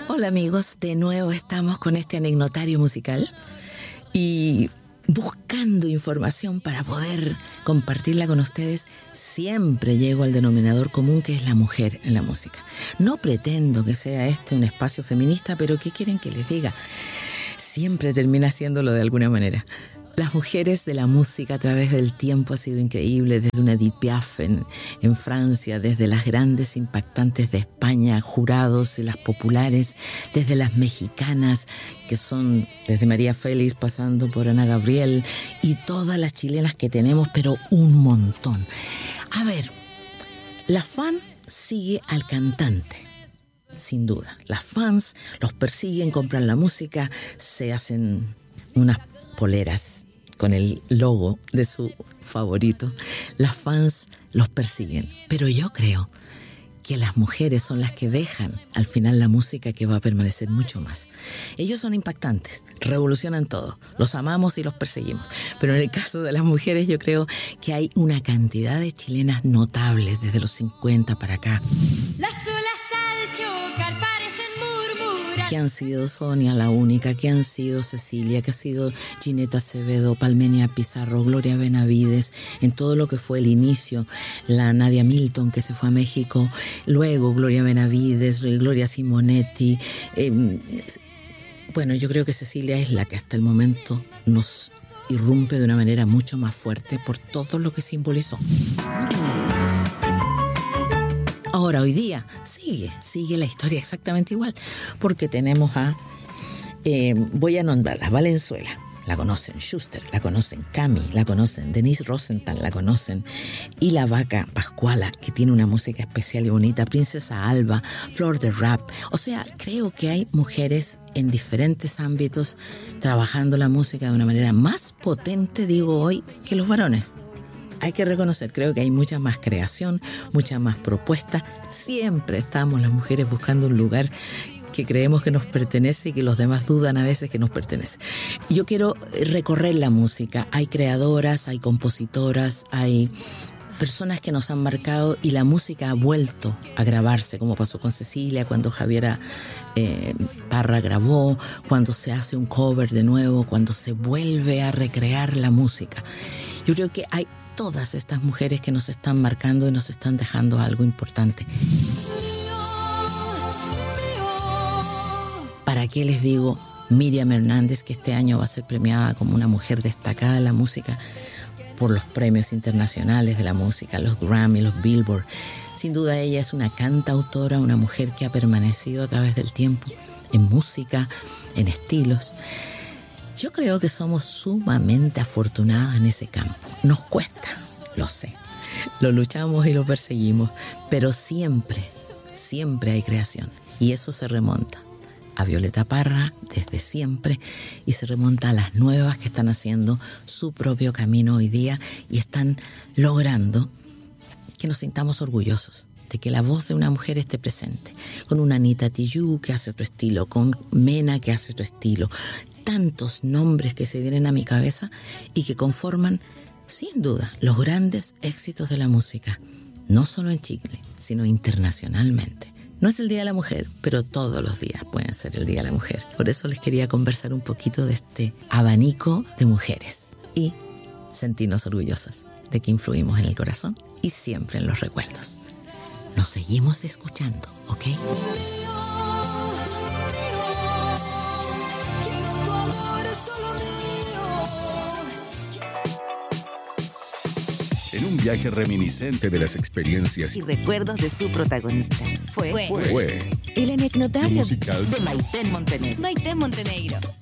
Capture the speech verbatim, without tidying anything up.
Hola amigos, de nuevo estamos con este anecdotario musical y buscando información para poder compartirla con ustedes. Siempre llego al denominador común, que es la mujer en la música. No pretendo que sea este un espacio feminista, pero ¿qué quieren que les diga? Siempre termina haciéndolo de alguna manera. Las mujeres de la música a través del tiempo ha sido increíble, desde una Edith Piaf en, en Francia, desde las grandes impactantes de España, jurados y las populares, desde las mexicanas, que son desde María Félix pasando por Ana Gabriel, y todas las chilenas que tenemos, pero un montón. A ver, la fan sigue al cantante. Sin duda, las fans los persiguen, compran la música, se hacen unas poleras con el logo de su favorito. Las fans los persiguen, pero yo creo que las mujeres son las que dejan al final la música, que va a permanecer mucho más. Ellos son impactantes, revolucionan todo, los amamos y los perseguimos, pero en el caso de las mujeres yo creo que hay una cantidad de chilenas notables desde los cincuenta para acá. Las olas al chocar parecen murmurar. Que han sido Sonia la Única, que han sido Cecilia, que ha sido Gineta Acevedo, Palmenia Pizarro, Gloria Benavides, en todo lo que fue el inicio, la Nadia Milton, que se fue a México, luego Gloria Benavides, Gloria Simonetti. Eh, bueno, yo creo que Cecilia es la que hasta el momento nos irrumpe de una manera mucho más fuerte por todo lo que simbolizó. Ahora, hoy día, sigue, sigue la historia exactamente igual, porque tenemos a, eh, voy a nombrarla, Valenzuela, la conocen, Schuster, la conocen, Cami, la conocen, Denise Rosenthal, la conocen, y la Vaca Pascuala, que tiene una música especial y bonita, Princesa Alba, Flor de Rap. O sea, creo que hay mujeres en diferentes ámbitos trabajando la música de una manera más potente, digo hoy, que los varones. Hay que reconocer, creo que hay mucha más creación, mucha más propuesta. Siempre estamos las mujeres buscando un lugar que creemos que nos pertenece y que los demás dudan a veces que nos pertenece. Yo quiero recorrer la música. Hay creadoras, hay compositoras, hay personas que nos han marcado, y la música ha vuelto a grabarse, como pasó con Cecilia, cuando Javiera eh, Parra grabó, cuando se hace un cover de nuevo, cuando se vuelve a recrear la música. Yo creo que hay todas estas mujeres que nos están marcando y nos están dejando algo importante. ¿Para qué les digo Miriam Hernández, que este año va a ser premiada como una mujer destacada en la música por los premios internacionales de la música, los Grammy, los Billboard? Sin duda ella es una cantautora, una mujer que ha permanecido a través del tiempo en música, en estilos. Yo creo que somos sumamente afortunadas en ese campo. Nos cuesta, lo sé, lo luchamos y lo perseguimos, pero siempre, siempre hay creación, y eso se remonta a Violeta Parra desde siempre, y se remonta a las nuevas que están haciendo su propio camino hoy día y están logrando que nos sintamos orgullosos de que la voz de una mujer esté presente, con una Anita Tijoux que hace otro estilo, con Mena que hace otro estilo. Tantos nombres que se vienen a mi cabeza y que conforman, sin duda, los grandes éxitos de la música, no solo en Chile, sino internacionalmente. No es el Día de la Mujer, pero todos los días pueden ser el Día de la Mujer. Por eso les quería conversar un poquito de este abanico de mujeres y sentirnos orgullosas de que influimos en el corazón y siempre en los recuerdos. Nos seguimos escuchando, ¿ok? En un viaje reminiscente de las experiencias y recuerdos de su protagonista. Fue, fue, fue el anecdotario musical de Maite Montenegro. Maite Montenegro.